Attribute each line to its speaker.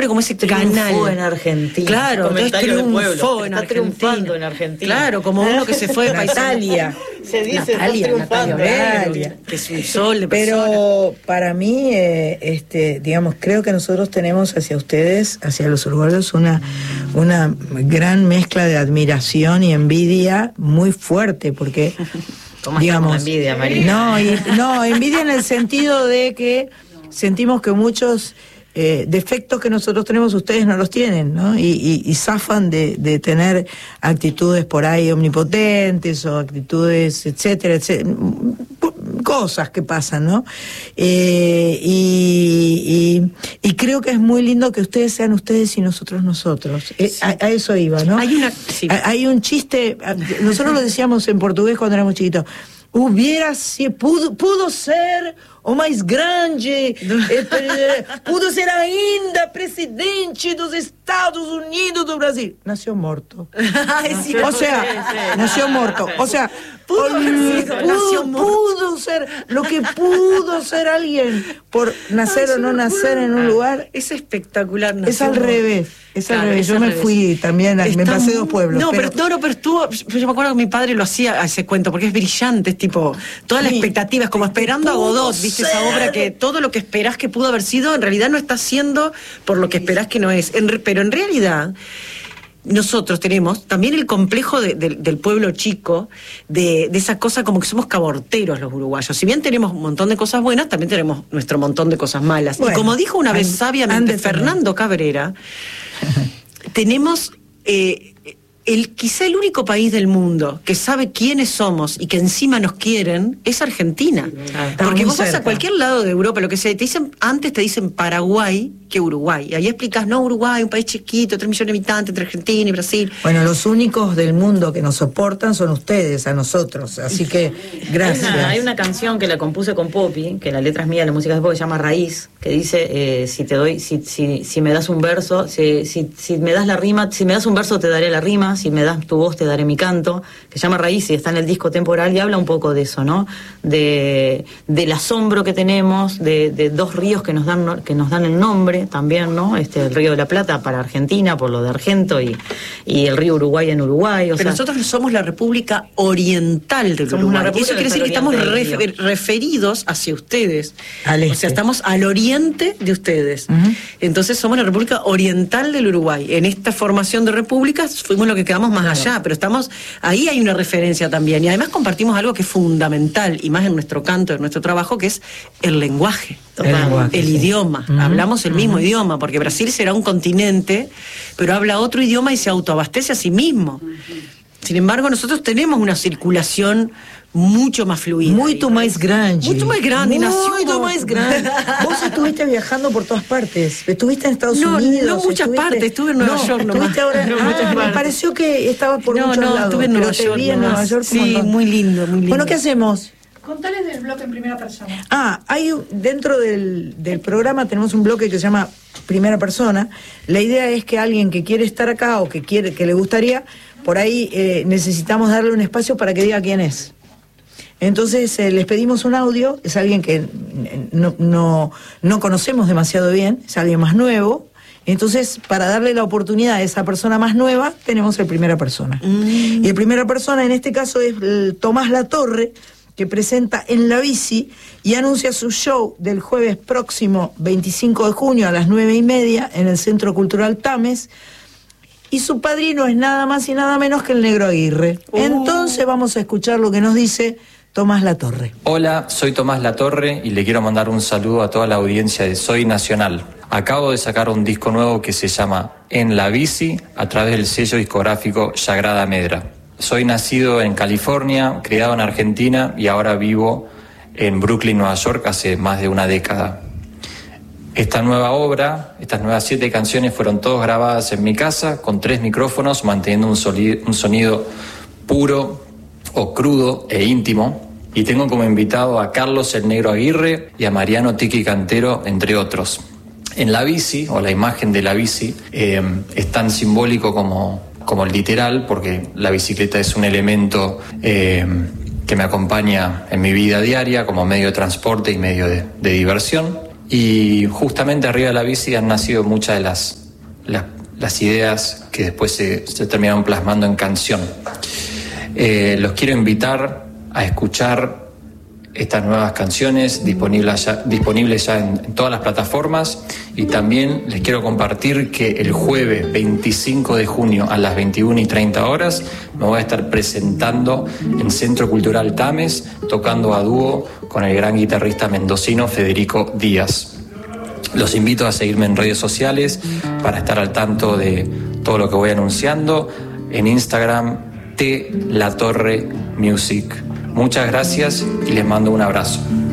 Speaker 1: siempre como ese canal.
Speaker 2: Triunfó en Argentina.
Speaker 1: Claro, entonces triunfó en
Speaker 2: Está triunfando en Argentina.
Speaker 1: Claro, como uno que se fue de
Speaker 3: Natalia.
Speaker 2: Se dice,
Speaker 3: Natalia,
Speaker 2: está triunfando.
Speaker 3: Natalia.
Speaker 1: que es un sol de persona.
Speaker 3: Pero para mí, digamos, creo que nosotros tenemos hacia ustedes, hacia los uruguayos, una gran mezcla de admiración y envidia muy fuerte, porque digamos,
Speaker 2: envidia, Marina.
Speaker 3: No, envidia en el sentido de que sentimos que muchos defectos que nosotros tenemos ustedes no los tienen, ¿no? Y zafan de tener actitudes por ahí omnipotentes o actitudes, etcétera, etcétera, cosas que pasan, ¿no? Y creo que es muy lindo que ustedes sean ustedes y nosotros nosotros. Sí. A eso iba, ¿no? Hay un chiste, nosotros lo decíamos en portugués cuando éramos chiquitos. Pudo ser o mais grande, pudo ser ainda presidente dos Estados Unidos do Brasil. Nació muerto. O sea, nació muerto. O sea, pudo ser lo que pudo ser alguien por nacer o no nacer en un lugar.
Speaker 1: Es espectacular.
Speaker 3: Es al revés. Es al revés. Yo me fui también, me pasé 2 pueblos.
Speaker 1: No, pero estuvo. Yo me acuerdo que mi padre lo hacía a ese cuento, porque es brillante, es tipo, toda la expectativa, es como esperando a Godot, ¿viste? Esa obra que todo lo que esperás que pudo haber sido, en realidad no está siendo por lo que esperás que no es. Pero en realidad, nosotros tenemos también el complejo del pueblo chico, de esa cosa como que somos caborteros los uruguayos. Si bien tenemos un montón de cosas buenas, también tenemos nuestro montón de cosas malas. Bueno, y como dijo una vez sabiamente Fernando Cabrera, tenemos quizá el único país del mundo que sabe quiénes somos y que encima nos quieren es Argentina. Porque vos vas a cualquier lado de Europa, lo que sea, antes te dicen Paraguay que Uruguay. Y ahí explicas, no, Uruguay, un país chiquito, 3 millones de habitantes entre Argentina y Brasil.
Speaker 3: Bueno, los únicos del mundo que nos soportan son ustedes, a nosotros. Así que, gracias.
Speaker 2: Hay una canción que la compuse con Poppy, que la letra es mía, la música es de Poppy, se llama Raíz, que dice, si me das un verso, si me das la rima, si me das un verso te daré la rima, si me das tu voz te daré mi canto, que se llama Raíz y está en el disco Temporal y habla un poco de eso, ¿no? Del asombro que tenemos, de 2 ríos que nos dan el nombre también, ¿no? El Río de la Plata para Argentina, por lo de Argento, y el río Uruguay en Uruguay.
Speaker 1: Pero nosotros somos la República Oriental del Uruguay. Eso quiere decir que estamos referidos hacia ustedes. O sea, estamos al oriente de ustedes. Entonces somos la República Oriental del Uruguay. En esta formación de repúblicas fuimos lo que quedamos más allá, pero ahí hay una referencia también. Y además compartimos algo que es fundamental, y más en nuestro canto, en nuestro trabajo, que es el lenguaje. El idioma. Hablamos el mismo idioma, porque Brasil será un continente, pero habla otro idioma y se autoabastece a sí mismo. Sin embargo, nosotros tenemos una circulación mucho más fluida.
Speaker 3: Mucho más grande.
Speaker 1: Mucho más grande.
Speaker 3: Mucho más grande. Vos estuviste viajando por todas partes. Estuviste en Estados Unidos.
Speaker 1: No muchas partes. Estuve en Nueva York nomás.
Speaker 3: Estuviste ahora. Me pareció que estabas por muchos lados.
Speaker 1: Estuve en Nueva York.
Speaker 3: En Nueva York.
Speaker 1: Sí, muy lindo, muy lindo.
Speaker 3: Bueno, ¿qué hacemos?
Speaker 4: Contales del bloque en primera persona.
Speaker 3: Hay dentro del programa tenemos un bloque que se llama Primera Persona. La idea es que alguien que quiere estar acá o que le gustaría, por ahí necesitamos darle un espacio para que diga quién es. Entonces les pedimos un audio, es alguien que no conocemos demasiado bien, es alguien más nuevo. Entonces, para darle la oportunidad a esa persona más nueva, tenemos el Primera Persona. Y el Primera Persona en este caso es Tomás Latorre, que presenta En la Bici y anuncia su show del jueves próximo 25 de junio a las 9:30 en el Centro Cultural Tames. Y su padrino es nada más y nada menos que el Negro Aguirre. Entonces vamos a escuchar lo que nos dice Tomás Latorre.
Speaker 5: Hola, soy Tomás Latorre y le quiero mandar un saludo a toda la audiencia de Soy Nacional. Acabo de sacar un disco nuevo que se llama En la Bici a través del sello discográfico Sagrada Medra. Soy nacido en California, criado en Argentina y ahora vivo en Brooklyn, Nueva York, hace más de una década. Esta nueva obra, estas nuevas 7 canciones fueron todas grabadas en mi casa con 3 micrófonos, manteniendo un sonido puro o crudo e íntimo. Y tengo como invitado a Carlos el Negro Aguirre y a Mariano Tiki Cantero, entre otros. En la bici, o la imagen de la bici, es tan simbólico como literal, porque la bicicleta es un elemento que me acompaña en mi vida diaria como medio de transporte y medio de diversión. Y justamente arriba de la bici han nacido muchas de las ideas que después se terminaron plasmando en canción. Los quiero invitar a escuchar estas nuevas canciones disponibles ya en todas las plataformas, y también les quiero compartir que el jueves 25 de junio a las 21:30 me voy a estar presentando en Centro Cultural Tames, tocando a dúo con el gran guitarrista mendocino Federico Díaz. Los invito a seguirme en redes sociales para estar al tanto de todo lo que voy anunciando. En Instagram, TLatorreMusic. Muchas gracias y les mando un abrazo.